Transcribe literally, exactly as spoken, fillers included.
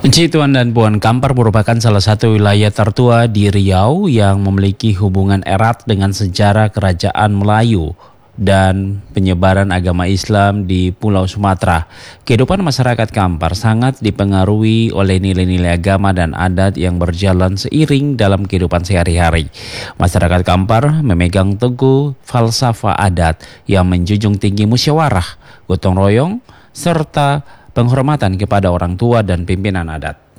Puji Tuan dan Puan, Kampar merupakan salah satu wilayah tertua di Riau yang memiliki hubungan erat dengan sejarah kerajaan Melayu dan penyebaran agama Islam di Pulau Sumatera. Kehidupan masyarakat Kampar sangat dipengaruhi oleh nilai-nilai agama dan adat yang berjalan seiring dalam kehidupan sehari-hari. Masyarakat Kampar memegang teguh falsafah adat yang menjunjung tinggi musyawarah, gotong royong, serta penghormatan kepada orang tua dan pimpinan adat.